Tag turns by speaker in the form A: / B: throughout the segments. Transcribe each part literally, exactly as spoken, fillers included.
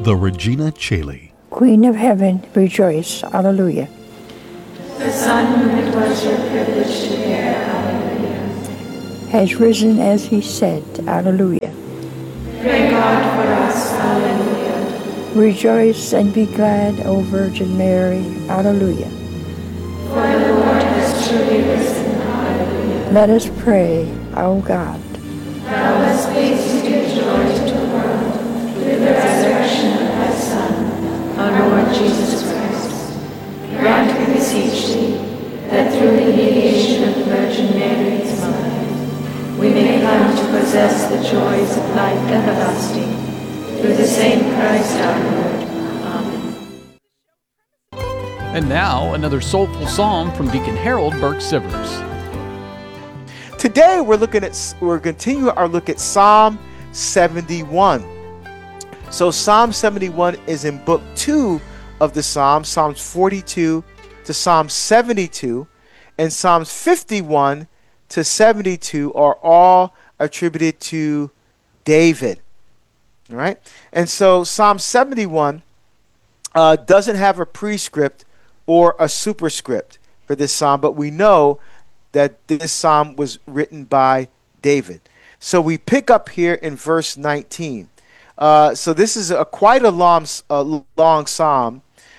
A: The Regina Caeli.
B: Queen of Heaven, rejoice. Hallelujah.
C: The Son whom it was your privilege to bear, hallelujah,
B: has risen as he said. Hallelujah.
C: Pray God for us, hallelujah.
B: Rejoice and be glad, O Virgin Mary. Hallelujah.
C: For the Lord has truly risen, hallelujah.
B: Let us pray, O God.
C: Thou hast pleased to give joy to the world through the resurrection of thy Son, our Lord Jesus Christ. Grant, we beseech thee, that through the mediation of the Virgin Mary, his mother, we may come to possess the joys of life everlasting, through the same Christ our Lord. Amen.
D: And now, another soulful psalm from Deacon Harold Burke-Sivers.
E: Today we're looking at we're continuing our look at Psalm seventy-one. So Psalm seventy-one is in book two of the Psalms, Psalms forty-two to Psalm seventy-two, and Psalms fifty-one to seventy-two are all attributed to David. All right, and so Psalm seventy-one uh, doesn't have a prescript or a superscript for this psalm, but we know that this psalm was written by David. So we pick up here in verse nineteen. Uh, so this is a quite a long, a long psalm.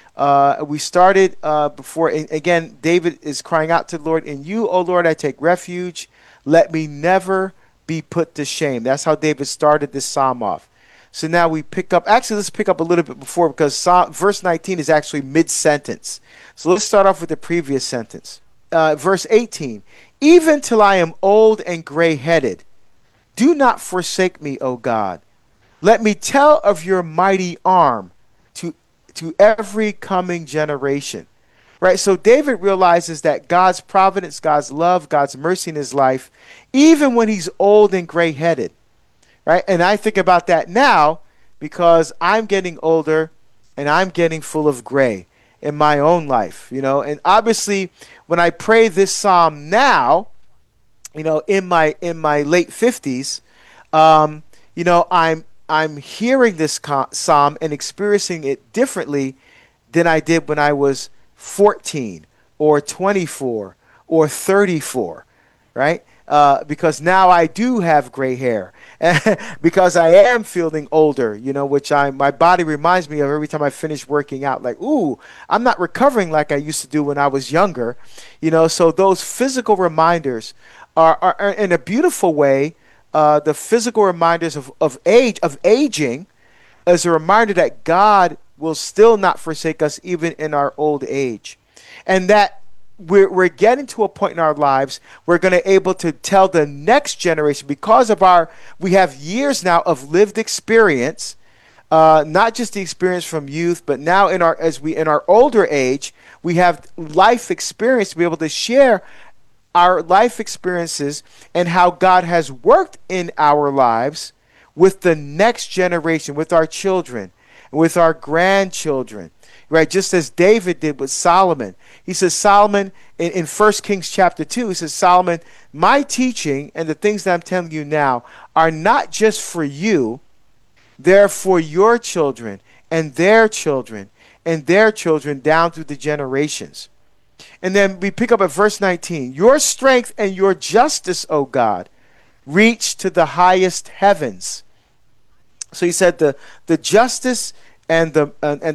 E: Uh, we started uh, before, and again, David is crying out to the Lord, "In you, O Lord, I take refuge. Let me never be put to shame." That's how David started this psalm off. So now we pick up, actually let's pick up a little bit before, because psalm, verse nineteen is actually mid-sentence. So let's start off with the previous sentence. Uh, verse eighteen, "Even till I am old and gray-headed, do not forsake me, O God. Let me tell of your mighty arm to, to every coming generation." Right? So David realizes that God's providence, God's love, God's mercy in his life, even when he's old and gray-headed. Right? And I think about that now because I'm getting older and I'm getting full of gray in my own life, you know. And obviously when I pray this psalm now, you know, in my in my late fifties, um, you know, I'm I'm hearing this psalm and experiencing it differently than I did when I was fourteen or twenty-four or thirty-four, right? Uh, because now I do have gray hair, because I am feeling older, you know, which I my body reminds me of every time I finish working out. Like, ooh, I'm not recovering like I used to do when I was younger, you know. So those physical reminders are, are, are in a beautiful way. Uh, the physical reminders of, of age, of aging, as a reminder that God will still not forsake us even in our old age, and that we're we're getting to a point in our lives we're going to able to tell the next generation, because of our we have years now of lived experience, uh, not just the experience from youth, but now in our as we in our older age we have life experience to be able to share our life experiences and how God has worked in our lives with the next generation, with our children, with our grandchildren, right? Just as David did with Solomon. He says, Solomon, in, in First Kings chapter two, he says, "Solomon, my teaching and the things that I'm telling you now are not just for you, they're for your children and their children and their children down through the generations." And then we pick up at verse nineteen. "Your strength and your justice, O God, reach to the highest heavens." So he said the, the justice and the uh, and